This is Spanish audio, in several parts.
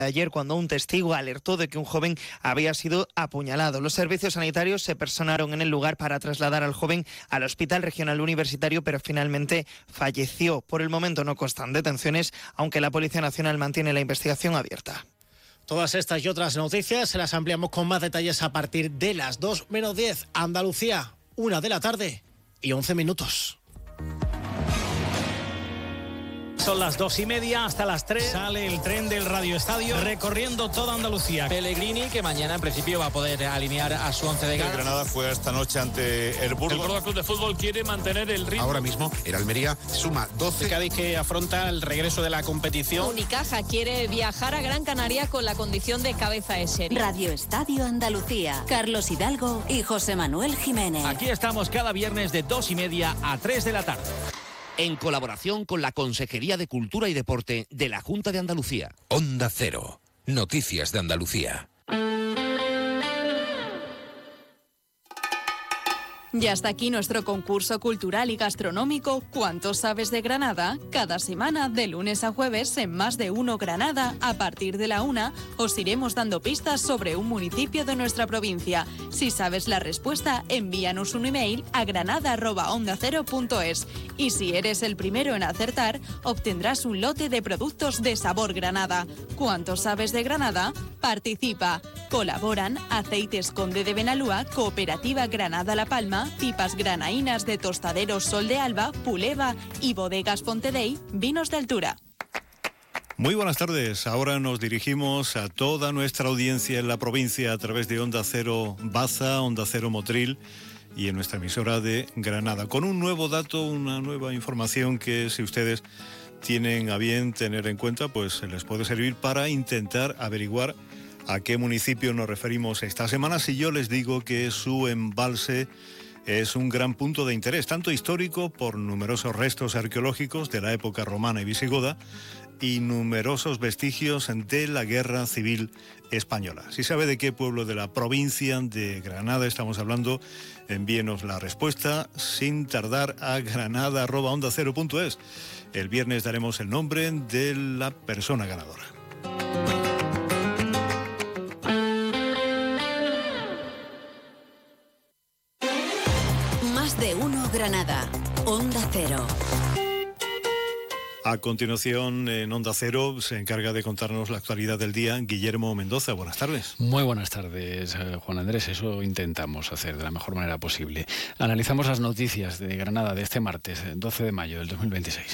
ayer, cuando un testigo alertó de que un joven había sido apuñalado. Los servicios sanitarios se personaron en el lugar para trasladar al joven al Hospital Regional Universitario, pero finalmente falleció. Por el momento no constan detenciones, aunque la Policía Nacional mantiene la investigación abierta. Todas estas y otras noticias se las ampliamos con más detalles a partir de las 2 menos 10. Andalucía, 1 de la tarde y 11 minutos. Son las 2:30 hasta las 3. Sale el tren del Radio Estadio recorriendo toda Andalucía. Pellegrini, que mañana en principio va a poder alinear a su once de gala. El Granada fue esta noche ante el Burgos. El Córdoba Club de Fútbol quiere mantener el ritmo. Ahora mismo el Almería suma 12. El Cádiz, que afronta el regreso de la competición. Unicaja quiere viajar a Gran Canaria con la condición de cabeza de serie. Radio Estadio Andalucía. Carlos Hidalgo y José Manuel Jiménez. Aquí estamos cada viernes de 2:30 a 3 de la tarde. En colaboración con la Consejería de Cultura y Deporte de la Junta de Andalucía. Onda Cero. Noticias de Andalucía. Y hasta aquí nuestro concurso cultural y gastronómico ¿Cuánto sabes de Granada? Cada semana, de lunes a jueves, en Más de Uno Granada, a partir de la 1, os iremos dando pistas sobre un municipio de nuestra provincia. Si sabes la respuesta, envíanos un email a granada@ondacero.es. Y si eres el primero en acertar, obtendrás un lote de productos de sabor Granada. ¿Cuánto sabes de Granada? Participa. Colaboran Aceites Conde de Benalúa, Cooperativa Granada La Palma, Pipas Granaínas de Tostaderos Sol de Alba, Puleva y Bodegas Fontedey, Vinos de Altura. Muy buenas tardes. Ahora nos dirigimos a toda nuestra audiencia en la provincia a través de Onda Cero Baza, Onda Cero Motril y en nuestra emisora de Granada, con un nuevo dato, una nueva información que, si ustedes tienen a bien tener en cuenta, pues les puede servir para intentar averiguar a qué municipio nos referimos esta semana. Si yo les digo que su embalse es un gran punto de interés, tanto histórico por numerosos restos arqueológicos de la época romana y visigoda y numerosos vestigios de la Guerra Civil Española. Si sabe de qué pueblo de la provincia de Granada estamos hablando, envíenos la respuesta sin tardar a granada@ondacero.es. El viernes daremos el nombre de la persona ganadora. Más de Uno Granada, Onda Cero. A continuación, en Onda Cero, se encarga de contarnos la actualidad del día Guillermo Mendoza. Buenas tardes. Muy buenas tardes, Juan Andrés. Eso intentamos hacer de la mejor manera posible. Analizamos las noticias de Granada de este martes, 12 de mayo del 2026.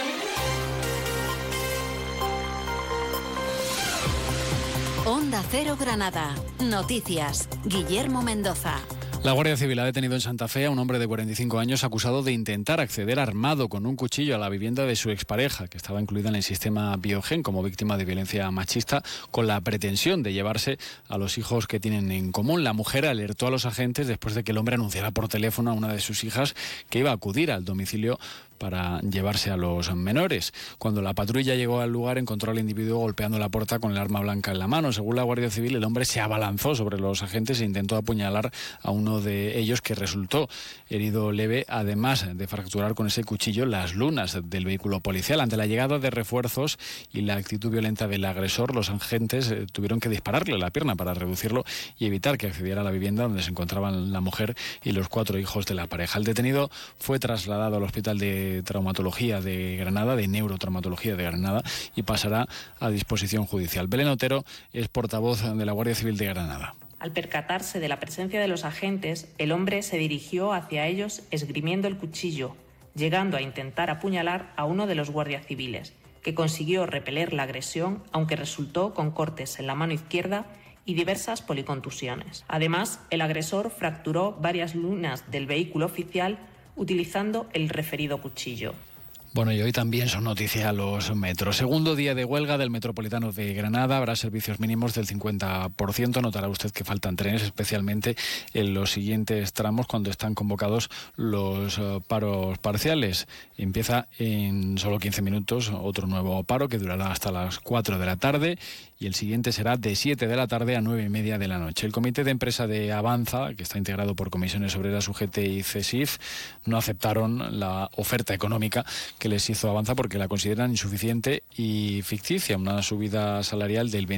Onda Cero Granada. Noticias. Guillermo Mendoza. La Guardia Civil ha detenido en Santa Fe a un hombre de 45 años acusado de intentar acceder armado con un cuchillo a la vivienda de su expareja, que estaba incluida en el sistema Biogen como víctima de violencia machista, con la pretensión de llevarse a los hijos que tienen en común. La mujer alertó a los agentes después de que el hombre anunciara por teléfono a una de sus hijas que iba a acudir al domicilio para llevarse a los menores. Cuando la patrulla llegó al lugar, encontró al individuo golpeando la puerta con el arma blanca en la mano. Según la Guardia Civil, el hombre se abalanzó sobre los agentes e intentó apuñalar a uno de ellos, que resultó herido leve, además de fracturar con ese cuchillo las lunas del vehículo policial. Ante la llegada de refuerzos y la actitud violenta del agresor, los agentes tuvieron que dispararle a la pierna para reducirlo y evitar que accediera a la vivienda donde se encontraban la mujer y los 4 hijos de la pareja. El detenido fue trasladado al Hospital de Traumatología de Granada, de Neurotraumatología de Granada, y pasará a disposición judicial. Belén Otero es portavoz de la Guardia Civil de Granada. Al percatarse de la presencia de los agentes, el hombre se dirigió hacia ellos esgrimiendo el cuchillo, llegando a intentar apuñalar a uno de los guardias civiles, que consiguió repeler la agresión, aunque resultó con cortes en la mano izquierda y diversas policontusiones. Además, el agresor fracturó varias lunas del vehículo oficial utilizando el referido cuchillo. Bueno, y hoy también son noticia los metros. Segundo día de huelga del Metropolitano de Granada. Habrá servicios mínimos del 50%. Notará usted que faltan trenes, especialmente en los siguientes tramos, cuando están convocados los paros parciales. Empieza en solo 15 minutos otro nuevo paro que durará hasta las 4 de la tarde y el siguiente será de 7 de la tarde a 9:30 de la noche. El comité de empresa de Avanza, que está integrado por Comisiones Obreras, UGT y CESIF, no aceptaron la oferta económica que les hizo Avanza porque la consideran insuficiente y ficticia, una subida salarial del